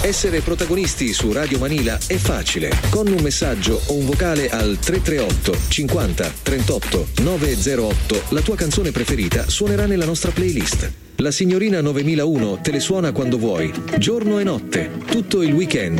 Essere protagonisti su Radio Manila è facile. Con un messaggio o un vocale al 338 50 38 908 la tua canzone preferita suonerà nella nostra playlist. La signorina 9001 te le suona quando vuoi, giorno e notte, tutto il weekend.